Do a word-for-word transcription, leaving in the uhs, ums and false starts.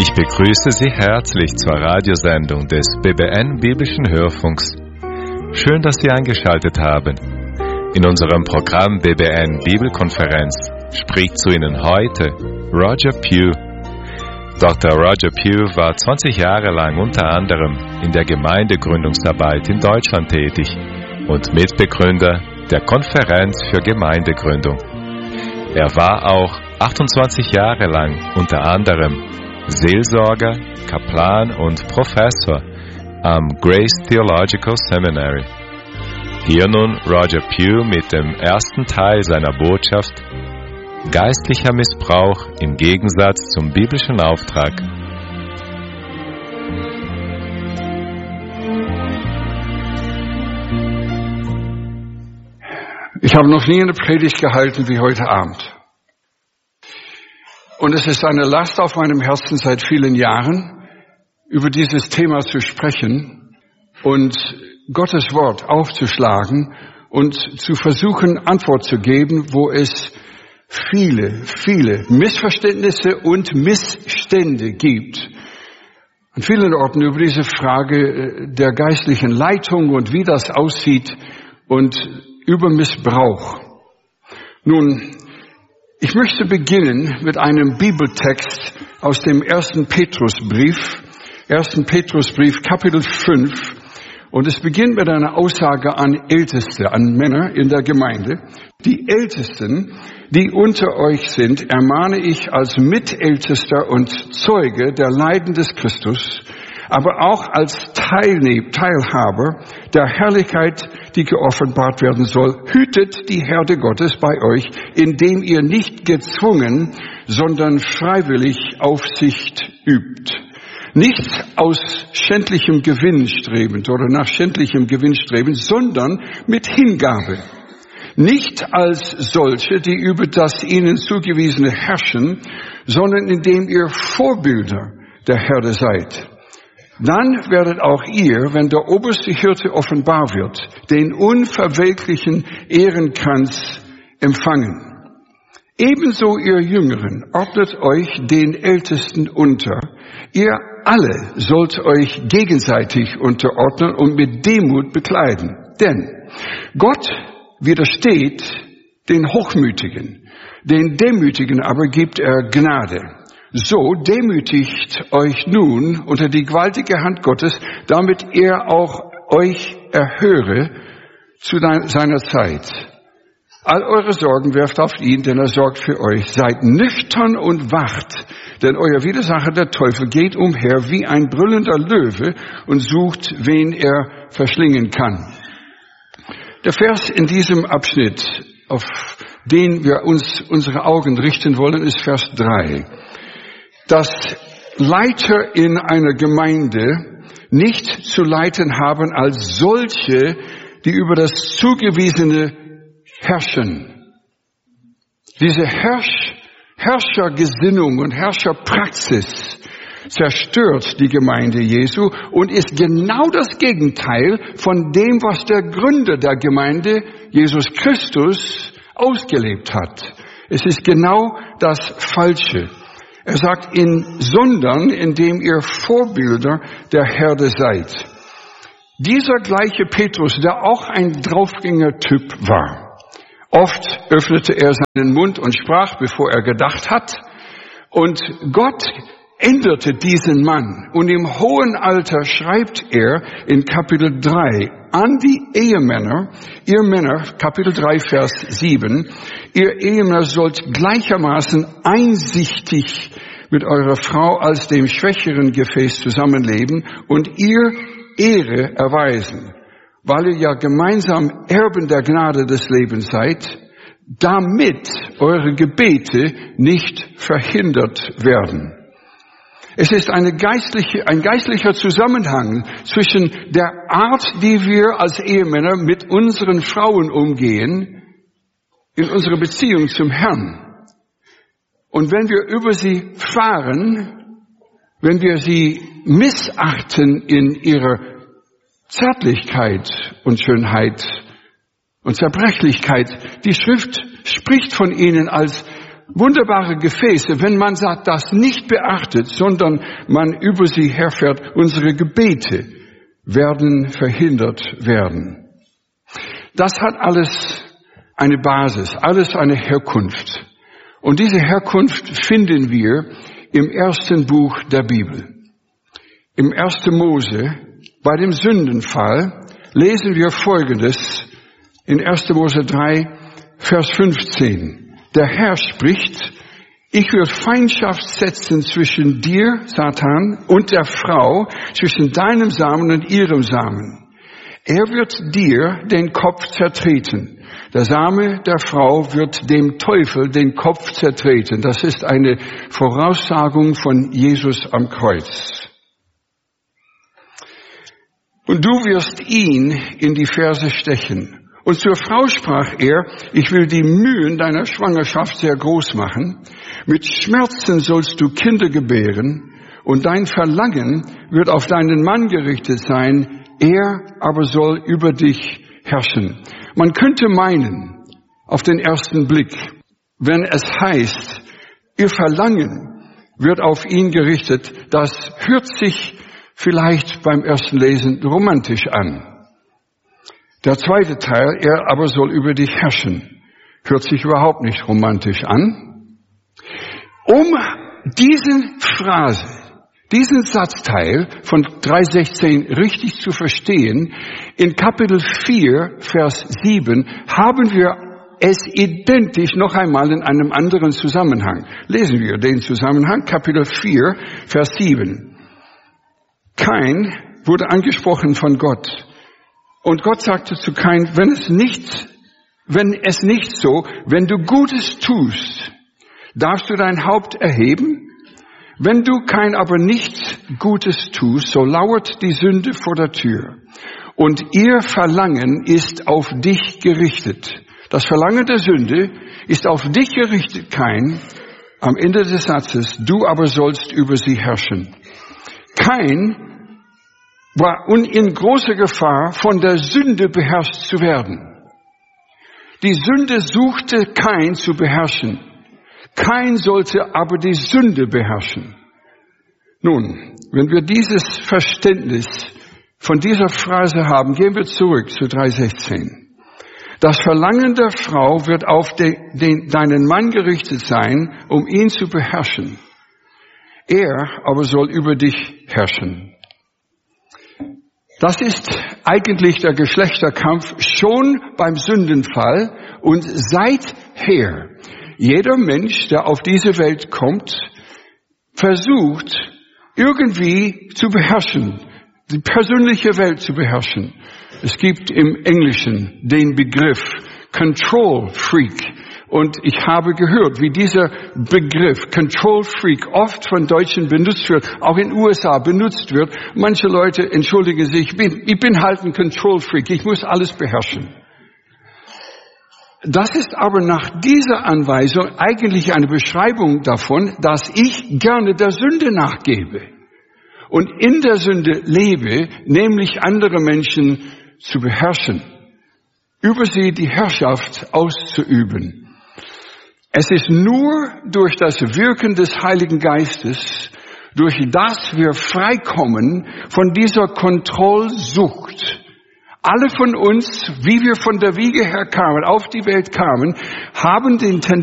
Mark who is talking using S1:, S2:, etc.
S1: Ich begrüße Sie herzlich zur Radiosendung des B B N Biblischen Hörfunks. Schön, dass Sie eingeschaltet haben. In unserem Programm B B N Bibelkonferenz spricht zu Ihnen heute Roger Pugh. Doktor Roger Pugh war zwanzig Jahre lang unter anderem in der Gemeindegründungsarbeit in Deutschland tätig und Mitbegründer der Konferenz für Gemeindegründung. Er war auch achtundzwanzig Jahre lang unter anderem Seelsorger, Kaplan und Professor am Grace Theological Seminary. Hier nun Roger Pugh mit dem ersten Teil seiner Botschaft Geistlicher Missbrauch im Gegensatz zum biblischen Auftrag.
S2: Ich habe noch nie eine Predigt gehalten wie heute Abend. Und es ist eine Last auf meinem Herzen seit vielen Jahren, über dieses Thema zu sprechen und Gottes Wort aufzuschlagen und zu versuchen, Antwort zu geben, wo es viele, viele Missverständnisse und Missstände gibt. An vielen Orten über diese Frage der geistlichen Leitung und wie das aussieht und über Missbrauch. Nun, ich möchte beginnen mit einem Bibeltext aus dem ersten Petrusbrief, ersten Petrusbrief, Kapitel fünf. Und es beginnt mit einer Aussage an Älteste, an Männer in der Gemeinde. Die Ältesten, die unter euch sind, ermahne ich als Mitältester und Zeuge der Leiden des Christus, aber auch als Teilne- Teilhaber der Herrlichkeit, die geoffenbart werden soll. Hütet die Herde Gottes bei euch, indem ihr nicht gezwungen, sondern freiwillig Aufsicht übt. Nicht aus schändlichem Gewinn strebend oder nach schändlichem Gewinn strebend, sondern mit Hingabe. Nicht als solche, die über das ihnen zugewiesene herrschen, sondern indem ihr Vorbilder der Herde seid. Dann werdet auch ihr, wenn der oberste Hirte offenbar wird, den unverwelklichen Ehrenkranz empfangen. Ebenso ihr Jüngeren, ordnet euch den Ältesten unter. Ihr alle sollt euch gegenseitig unterordnen und mit Demut bekleiden. Denn Gott widersteht den Hochmütigen, den Demütigen aber gibt er Gnade. So demütigt euch nun unter die gewaltige Hand Gottes, damit er auch euch erhöre zu seiner Zeit. All eure Sorgen werft auf ihn, denn er sorgt für euch. Seid nüchtern und wacht, denn euer Widersacher, der Teufel, geht umher wie ein brüllender Löwe und sucht, wen er verschlingen kann. Der Vers in diesem Abschnitt, auf den wir uns unsere Augen richten wollen, ist Vers drei. Dass Leiter in einer Gemeinde nicht zu leiten haben als solche, die über das Zugewiesene herrschen. Diese Herrsch, Herrschergesinnung und Herrscherpraxis zerstört die Gemeinde Jesu und ist genau das Gegenteil von dem, was der Gründer der Gemeinde, Jesus Christus, ausgelebt hat. Es ist genau das Falsche. Er sagt, in, sondern indem ihr Vorbilder der Herde seid. Dieser gleiche Petrus, der auch ein Draufgänger-Typ war. Oft öffnete er seinen Mund und sprach, bevor er gedacht hat. Und Gott änderte diesen Mann. Und im hohen Alter schreibt er in Kapitel drei an die Ehemänner, ihr Männer, Kapitel drei, Vers sieben, ihr Ehemänner sollt gleichermaßen einsichtig mit eurer Frau als dem schwächeren Gefäß zusammenleben und ihr Ehre erweisen, weil ihr ja gemeinsam Erben der Gnade des Lebens seid, damit eure Gebete nicht verhindert werden. Es ist eine geistliche, ein geistlicher Zusammenhang zwischen der Art, wie wir als Ehemänner mit unseren Frauen umgehen, in unserer Beziehung zum Herrn. Und wenn wir über sie fahren, wenn wir sie missachten in ihrer Zärtlichkeit und Schönheit und Zerbrechlichkeit, die Schrift spricht von ihnen als wunderbare Gefäße, wenn man sagt, das nicht beachtet, sondern man über sie herfährt. Unsere Gebete werden verhindert werden. Das hat alles eine Basis, alles eine Herkunft. Und diese Herkunft finden wir im ersten Buch der Bibel. Im ersten Mose, bei dem Sündenfall, lesen wir Folgendes in ersten Mose drei, Vers fünfzehn. Der Herr spricht, ich will Feindschaft setzen zwischen dir, Satan, und der Frau, zwischen deinem Samen und ihrem Samen. Er wird dir den Kopf zertreten. Der Same der Frau wird dem Teufel den Kopf zertreten. Das ist eine Voraussagung von Jesus am Kreuz. Und du wirst ihn in die Ferse stechen. Und zur Frau sprach er, ich will die Mühen deiner Schwangerschaft sehr groß machen. Mit Schmerzen sollst du Kinder gebären und dein Verlangen wird auf deinen Mann gerichtet sein. Er aber soll über dich herrschen. Man könnte meinen, auf den ersten Blick, wenn es heißt, ihr Verlangen wird auf ihn gerichtet, das hört sich vielleicht beim ersten Lesen romantisch an. Der zweite Teil, er aber soll über dich herrschen, hört sich überhaupt nicht romantisch an. Um diesen Phrase, diesen Satzteil von drei sechzehn richtig zu verstehen, in Kapitel vier, Vers sieben, haben wir es identisch noch einmal in einem anderen Zusammenhang. Lesen wir den Zusammenhang, Kapitel vier, Vers sieben. Kain wurde angesprochen von Gott. Und Gott sagte zu Kain, wenn es nicht, wenn es nicht so, wenn du Gutes tust, darfst du dein Haupt erheben? Wenn du Kain aber nichts Gutes tust, so lauert die Sünde vor der Tür. Und ihr Verlangen ist auf dich gerichtet. Das Verlangen der Sünde ist auf dich gerichtet, Kain. Am Ende des Satzes, du aber sollst über sie herrschen. Kain war in großer Gefahr, von der Sünde beherrscht zu werden. Die Sünde suchte Kain zu beherrschen. Kain sollte aber die Sünde beherrschen. Nun, wenn wir dieses Verständnis von dieser Phrase haben, gehen wir zurück zu drei sechzehn. Das Verlangen der Frau wird auf den, den, deinen Mann gerichtet sein, um ihn zu beherrschen. Er aber soll über dich herrschen. Das ist eigentlich der Geschlechterkampf schon beim Sündenfall und seither. Jeder Mensch, der auf diese Welt kommt, versucht irgendwie zu beherrschen, die persönliche Welt zu beherrschen. Es gibt im Englischen den Begriff Control Freak. Und ich habe gehört, wie dieser Begriff Control Freak oft von Deutschen benutzt wird, auch in den U S A benutzt wird. Manche Leute entschuldigen sich, ich bin, ich bin halt ein Control Freak, ich muss alles beherrschen. Das ist aber nach dieser Anweisung eigentlich eine Beschreibung davon, dass ich gerne der Sünde nachgebe und in der Sünde lebe, nämlich andere Menschen zu beherrschen, über sie die Herrschaft auszuüben. Es ist nur durch das Wirken des Heiligen Geistes, durch das wir freikommen von dieser Kontrollsucht. Alle von uns, wie wir von der Wiege her kamen, auf die Welt kamen, haben den Tendenz,